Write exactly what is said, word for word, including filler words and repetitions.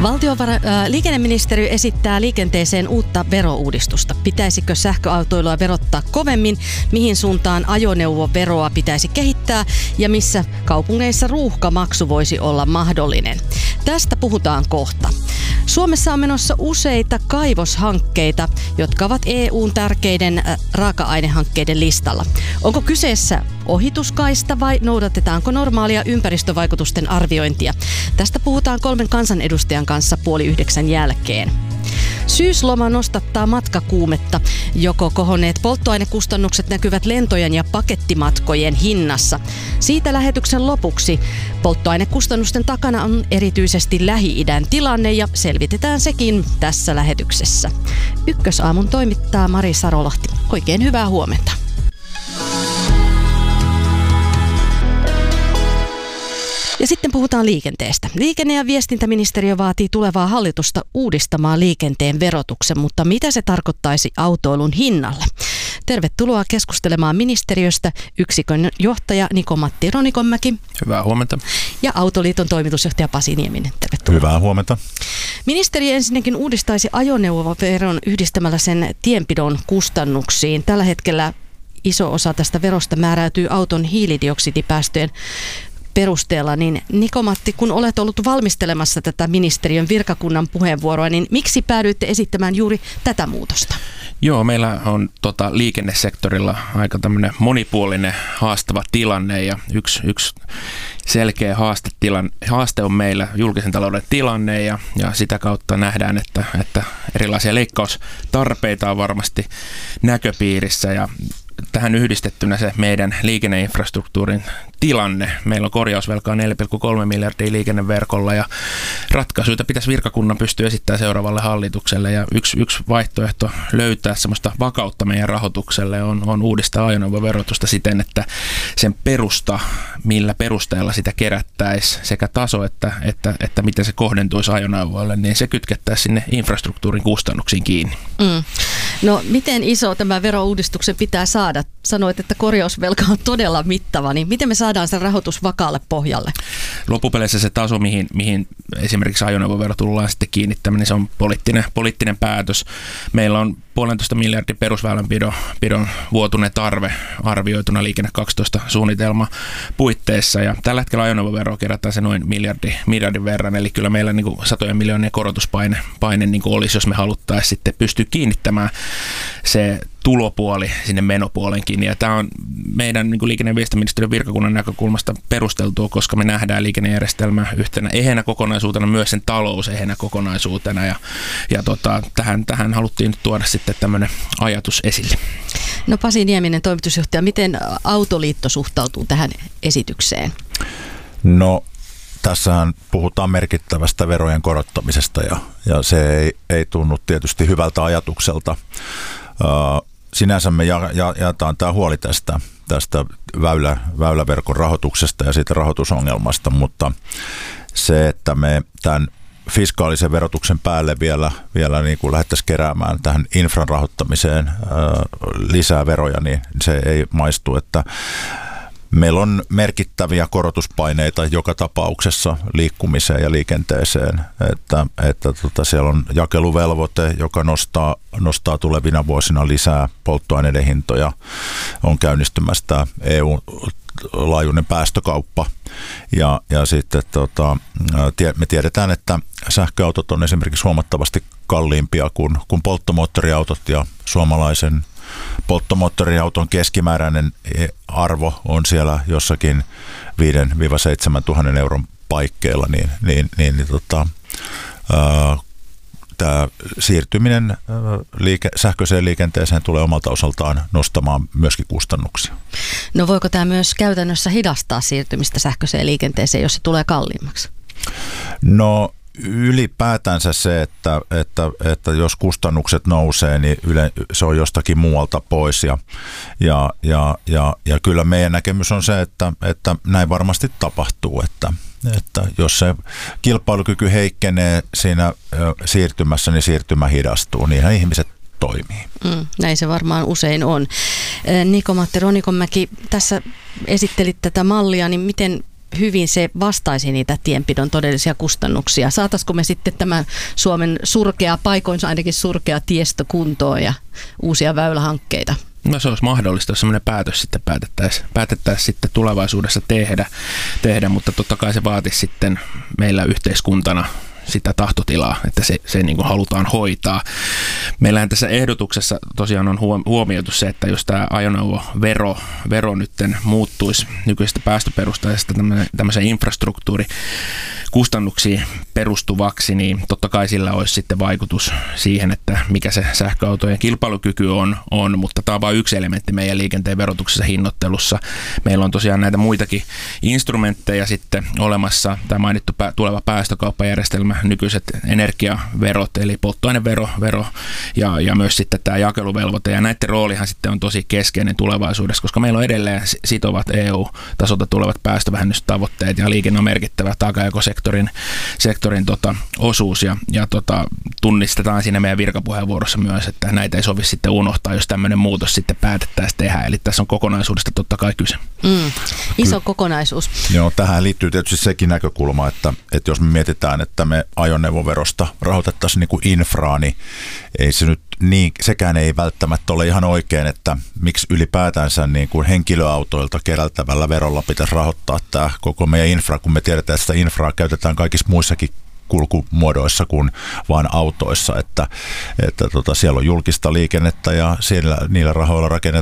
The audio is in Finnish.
Valtiovara- äh, liikenneministeriö esittää liikenteeseen uutta verouudistusta. Pitäisikö sähköautoilua verottaa kovemmin, mihin suuntaan ajoneuvoveroa pitäisi kehittää ja missä kaupungeissa ruuhkamaksu voisi olla mahdollinen. Tästä puhutaan kohta. Suomessa on menossa useita kaivoshankkeita, jotka ovat E U:n tärkeiden äh, raaka-ainehankkeiden listalla. Onko kyseessä ohituskaista vai noudatetaanko normaalia ympäristövaikutusten arviointia? Tästä puhutaan kolmen kansanedustajan kanssa puoli yhdeksän jälkeen. Syysloma nostattaa matkakuumetta. Joko kohonneet polttoainekustannukset näkyvät lentojen ja pakettimatkojen hinnassa. Siitä lähetyksen lopuksi. Polttoainekustannusten takana on erityisesti Lähi-idän tilanne ja selvitetään sekin tässä lähetyksessä. Ykkösaamun toimittaa Mari Sarolahti. Oikein hyvää huomenta. Ja sitten puhutaan liikenteestä. Liikenne- ja viestintäministeriö vaatii tulevaa hallitusta uudistamaan liikenteen verotuksen, mutta mitä se tarkoittaisi autoilun hinnalle? Tervetuloa keskustelemaan ministeriöstä yksikön johtaja Niko-Matti Ronikonmäki. Hyvää huomenta. Ja Autoliiton toimitusjohtaja Pasi Nieminen. Tervetuloa. Hyvää huomenta. Ministeriö ensinnäkin uudistaisi ajoneuvoveron yhdistämällä sen tienpidon kustannuksiin. Tällä hetkellä iso osa tästä verosta määräytyy auton hiilidioksidipäästöjen perusteella, niin Niko-Matti, kun olet ollut valmistelemassa tätä ministeriön virkakunnan puheenvuoroa, niin miksi päädyitte esittämään juuri tätä muutosta? Joo, meillä on tota, liikennesektorilla aika tämmöinen monipuolinen haastava tilanne ja yksi, yksi selkeä haaste, tilan, haaste on meillä julkisen talouden tilanne ja, ja sitä kautta nähdään, että, että erilaisia leikkaustarpeita on varmasti näköpiirissä ja tähän yhdistettynä se meidän liikenneinfrastruktuurin tilanne. Meillä on korjausvelkaa neljä pilkku kolme miljardia liikenneverkolla ja ratkaisuja pitäisi virkakunnan pystyä esittämään seuraavalle hallitukselle. Ja yksi, yksi vaihtoehto löytää semmoista vakautta meidän rahoitukselle on, on uudistaa ajoneuvoverotusta siten, että sen perusta, millä perusteella sitä kerättäisiin, sekä taso että, että, että miten se kohdentuisi ajoneuvoille, niin se kytkettäisiin sinne infrastruktuurin kustannuksiin kiinni. Mm. No miten iso tämä verouudistuksen pitää saada? Sanoit, että korjausvelka on todella mittava, niin miten me saadaan sen rahoitus vakaalle pohjalle? Loppupeleissä se taso, mihin, mihin esimerkiksi ajoneuvovero tullaan sitten kiinnittämään, niin se on poliittinen, poliittinen päätös. Meillä on puolentoista miljardin perusväylänpidon pidon vuotuinen tarve arvioituna Liikenne kaksitoista suunnitelma puitteissa. Ja tällä hetkellä ajoneuvoveroa kerätään se noin miljardi, miljardin verran, eli kyllä meillä niin kuin satojen miljoonien korotuspaine paine niin kuin olisi, jos me haluttaisiin sitten pystyä kiinnittämään se tulopuoli sinne menopuolenkin. Ja tämä on meidän niin kuin liikenne- ja viestintäministeriön virkakunnan näkökulmasta perusteltua, koska me nähdään liikennejärjestelmä yhtenä eheänä kokonaisuutena, myös sen talous eheänä kokonaisuutena. Ja, ja tota, tähän, tähän haluttiin nyt tuoda sitten tämmöinen ajatus esille. No Pasi Nieminen, toimitusjohtaja, miten Autoliitto suhtautuu tähän esitykseen? No tässähän puhutaan merkittävästä verojen korottamisesta ja, ja se ei, ei tunnu tietysti hyvältä ajatukselta. Uh, sinänsä me ja, ja, jaetaan tämä huoli tästä, tästä väylä, väyläverkon rahoituksesta ja siitä rahoitusongelmasta, mutta se, että me tämän fiskaalisen verotuksen päälle vielä, vielä niin kuin lähdettäisiin keräämään tähän infran rahoittamiseen uh, lisää veroja, niin se ei maistu, että meillä on merkittäviä korotuspaineita joka tapauksessa liikkumiseen ja liikenteeseen, että, että tota siellä on jakeluvelvoite, joka nostaa, nostaa tulevina vuosina lisää polttoaineiden hintoja, on käynnistymässä tämä E U-laajuinen päästökauppa ja, ja sitten tota, me tiedetään, että sähköautot on esimerkiksi huomattavasti kalliimpia kuin, kuin polttomoottoriautot ja suomalaisen polttomoottoriauton keskimääräinen arvo on siellä jossakin viidestä seitsemään tuhannen euron paikkeilla, niin, niin, niin, niin tota, ää, tämä siirtyminen ää, liike, sähköiseen liikenteeseen tulee omalta osaltaan nostamaan myöskin kustannuksia. No voiko tämä myös käytännössä hidastaa siirtymistä sähköiseen liikenteeseen, jos se tulee kalliimmaksi? No ylipäätänsä se, että, että, että jos kustannukset nousee, niin yle, se on jostakin muualta pois. Ja, ja, ja, ja, ja kyllä meidän näkemys on se, että, että näin varmasti tapahtuu, että, että jos se kilpailukyky heikkenee siinä siirtymässä, niin siirtymä hidastuu. Niinhän ihmiset toimii. Mm, näin se varmaan usein on. Niko-Matti Ronikonmäki, tässä esittelit tätä mallia, niin miten hyvin se vastaisi niitä tienpidon todellisia kustannuksia? Saataisiko me sitten tämän Suomen surkea, paikoinsa ainakin surkea tiestö kuntoon ja uusia väylähankkeita? No se olisi mahdollista, jos sellainen päätös sitten päätettäisiin, päätettäisiin sitten tulevaisuudessa tehdä, tehdä, mutta totta kai se vaatisi sitten meillä yhteiskuntana sitä tahtotilaa, että se, se niin kuin halutaan hoitaa. Meillähän tässä ehdotuksessa tosiaan on huomioitu se, että jos tämä ajoneuvovero vero nytten muuttuisi nykyisestä päästöperustaisesta tämmöiseen infrastruktuurikustannuksiin perustuvaksi, niin totta kai sillä olisi sitten vaikutus siihen, että mikä se sähköautojen kilpailukyky on, on mutta tämä on vain yksi elementti meidän liikenteen verotuksessa hinnoittelussa. Meillä on tosiaan näitä muitakin instrumentteja sitten olemassa, tämä mainittu tuleva päästökauppajärjestelmä, nykyiset energiaverot, eli polttoainevero vero, ja, ja myös sitten tämä jakeluvelvoite. Ja näiden roolihan sitten on tosi keskeinen tulevaisuudessa, koska meillä on edelleen sitovat E U-tasolta tulevat päästövähennystavoitteet, ja liikenne on merkittävä taakanjakosektorin sektorin, tota, osuus, ja, ja tota, tunnistetaan siinä meidän virkapuheenvuorossa myös, että näitä ei sovi sitten unohtaa, jos tämmöinen muutos sitten päätettäisiin tehdä. Eli tässä on kokonaisuudesta totta kai kyse. Mm. Iso kokonaisuus. Joo, tähän liittyy tietysti sekin näkökulma, että, että jos me mietitään, että me ajoneuvoverosta rahoitettaisiin niin kuin infraa, niin ei se nyt niin, sekään ei välttämättä ole ihan oikein, että miksi ylipäätänsä niin kuin henkilöautoilta kerättävällä verolla pitäisi rahoittaa tämä koko meidän infra, kun me tiedetään, että sitä infraa käytetään kaikissa muissakin kulkumuodoissa kuin vain autoissa, että, että tota, siellä on julkista liikennettä ja siellä niillä rahoilla rakennetaan